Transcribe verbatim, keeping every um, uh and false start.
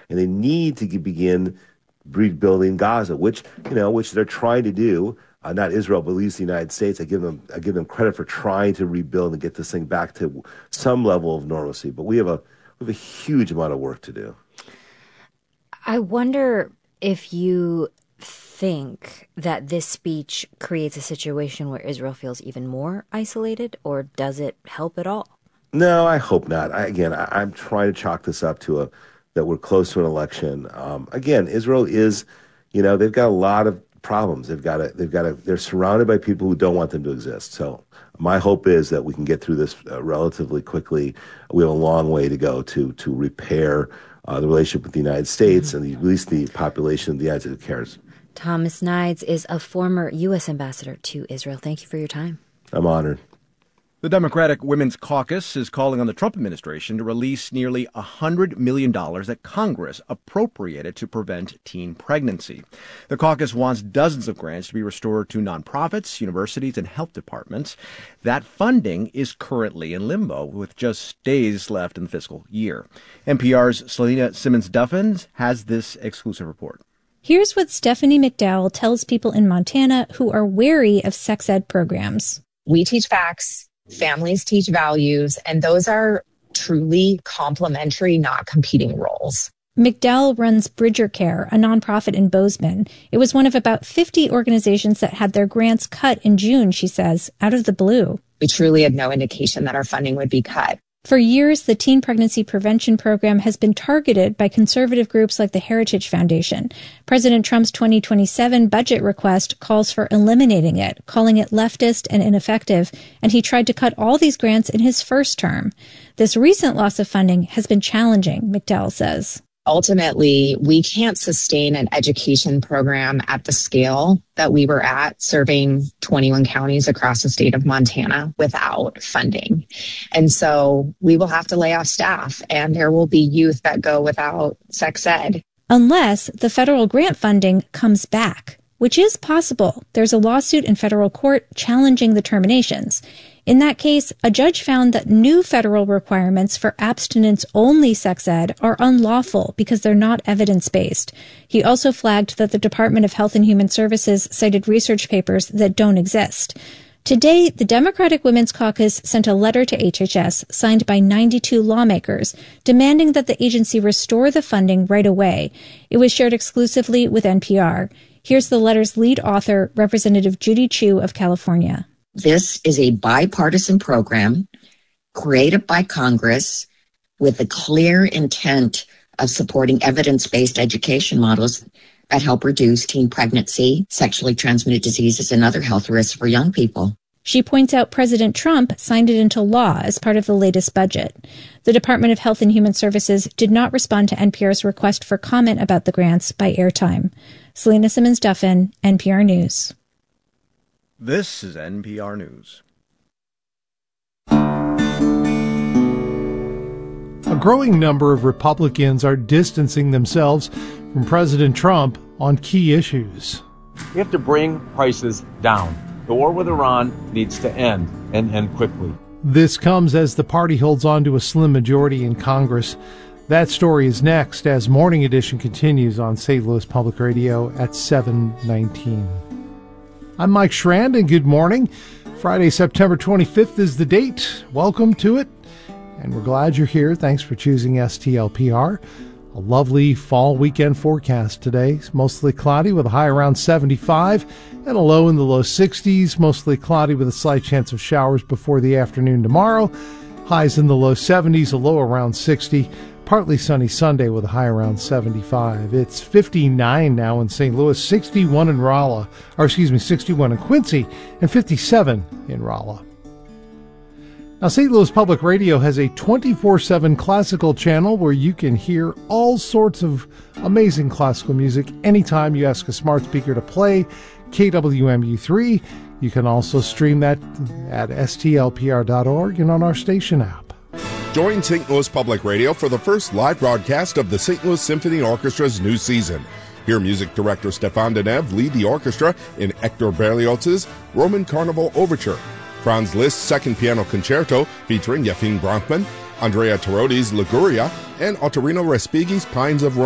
and they need to begin rebuilding Gaza, which, you know, which they're trying to do. Uh, not Israel, but at least the United States. I give them, I give them credit for trying to rebuild and get this thing back to some level of normalcy. But we have a, we have a huge amount of work to do. I wonder if you think that this speech creates a situation where Israel feels even more isolated, or does it help at all? No, I hope not. I, again, I, I'm trying to chalk this up to a that we're close to an election. Um, again, Israel is, you know, they've got a lot of problems. They've got a, they've got a, they're surrounded by people who don't want them to exist. So my hope is that we can get through this uh, relatively quickly. We have a long way to go to to repair uh, the relationship with the United States mm-hmm. and the, at least the population of the United States who cares. Thomas Nides is a former U S ambassador to Israel. Thank you for your time. I'm honored. The Democratic Women's Caucus is calling on the Trump administration to release nearly one hundred million dollars that Congress appropriated to prevent teen pregnancy. The caucus wants dozens of grants to be restored to nonprofits, universities, and health departments. That funding is currently in limbo, with just days left in the fiscal year. N P R's Selena Simmons-Duffin has this exclusive report. Here's what Stephanie McDowell tells people in Montana who are wary of sex ed programs. We teach facts. Families teach values, and those are truly complementary, not competing roles. McDowell runs Bridger Care, a nonprofit in Bozeman. It was one of about fifty organizations that had their grants cut in June, she says, out of the blue. We truly had no indication that our funding would be cut. For years, the teen pregnancy prevention program has been targeted by conservative groups like the Heritage Foundation. President Trump's twenty twenty-seven budget request calls for eliminating it, calling it leftist and ineffective, and he tried to cut all these grants in his first term. This recent loss of funding has been challenging, McDowell says. Ultimately, we can't sustain an education program at the scale that we were at, serving twenty-one counties across the state of Montana, without funding. And so we will have to lay off staff, and there will be youth that go without sex ed. Unless the federal grant funding comes back, which is possible. There's a lawsuit in federal court challenging the terminations. In that case, a judge found that new federal requirements for abstinence-only sex ed are unlawful because they're not evidence-based. He also flagged that the Department of Health and Human Services cited research papers that don't exist. Today, the Democratic Women's Caucus sent a letter to H H S signed by ninety-two lawmakers demanding that the agency restore the funding right away. It was shared exclusively with N P R. Here's the letter's lead author, Representative Judy Chu of California. This is a bipartisan program created by Congress with the clear intent of supporting evidence-based education models that help reduce teen pregnancy, sexually transmitted diseases, and other health risks for young people. She points out President Trump signed it into law as part of the latest budget. The Department of Health and Human Services did not respond to N P R's request for comment about the grants by airtime. Selena Simmons-Duffin, N P R News. This is N P R News. A growing number of Republicans are distancing themselves from President Trump on key issues. We have to bring prices down. The war with Iran needs to end, and end quickly. This comes as the party holds on to a slim majority in Congress. That story is next as Morning Edition continues on Saint Louis Public Radio at seven nineteen. I'm Mike Schrand, and good morning. Friday, September twenty-fifth is the date. Welcome to it, and we're glad you're here. Thanks for choosing S T L P R. A lovely fall weekend forecast today. It's mostly cloudy with a high around seventy-five and a low in the low sixties. Mostly cloudy with a slight chance of showers before the afternoon tomorrow. Highs in the low seventies, a low around sixty. Partly sunny Sunday with a high around seventy-five. It's fifty-nine now in Saint Louis, sixty-one in Rolla, or excuse me, sixty-one in Quincy, and fifty-seven in Rolla. Now, Saint Louis Public Radio has a twenty-four seven classical channel where you can hear all sorts of amazing classical music anytime you ask a smart speaker to play K W M U three. You can also stream that at S T L P R dot org and on our station app. Join Saint Louis Public Radio for the first live broadcast of the Saint Louis Symphony Orchestra's new season. Hear music director Stefan Deneuve lead the orchestra in Hector Berlioz's Roman Carnival Overture, Franz Liszt's Second Piano Concerto featuring Yefim Bronfman, Andrea Tarotti's Liguria, and Ottorino Respighi's Pines of Rome.